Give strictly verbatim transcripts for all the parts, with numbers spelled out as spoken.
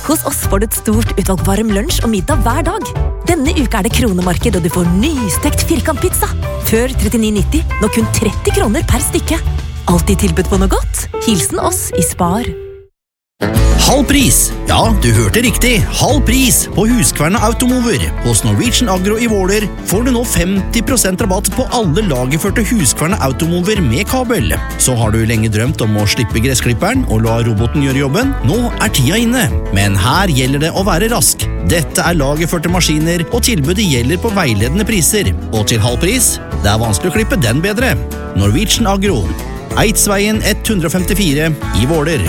Hos oss får du et stort utvalg varm lunsj og middag hver dag. Denne uka er det kronemarked, og du får nystekt firkantpizza. Før trettini nitti, nå kun tretti kroner per stykke. Alltid tilbudt på noe godt. Hilsen oss i Spar. Halv pris! Ja, du hørte riktig. Halv pris på Huskverna Automover. Hos Norwegian Agro i Våler får du nå femti prosent rabatt på alle lagerførte Huskverna Automover med kabel. Så har du lenge drømt om å slippe gressklipperen og la roboten gjøre jobben. Nå er tida inne. Men her gjelder det å være rask. Dette er lagerførte maskiner, og tilbudet gjelder på veiledende priser. Og til halv pris, det er vanskelig å klippe den bedre. Norwegian Agro. Eidsveien ett hundre femtifire i Våler.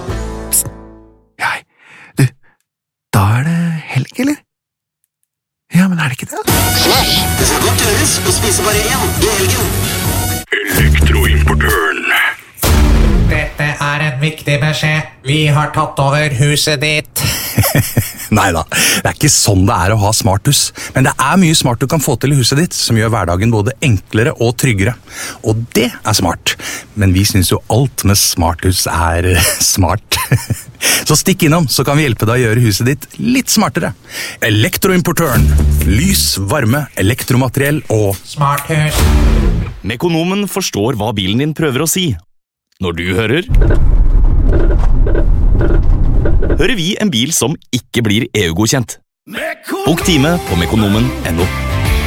Da er det helg, eller? Ja, men er det ikke det? Slash, det skal godt gjøres å spise bare én i helgen. Elektroimportøren. Dette er en viktig beskjed. Vi har tatt over huset ditt. Neida, det er ikke sånn det er å ha smarthus. Men det er mye smart du kan få til i huset ditt, som gjør hverdagen både enklere og tryggere. Og det er smart. Men vi synes jo alt med smarthus er smart. Så stikk innom, så kan vi hjelpe deg å gjøre huset ditt litt smartere. Elektroimportøren. Lys, varme, elektromateriell og Smarthus. Mekonomen forstår hva bilen din prøver å si. Når du hører... hører vi en bil som ikke blir E U-godkjent. Bok time på mekonomen punktum no.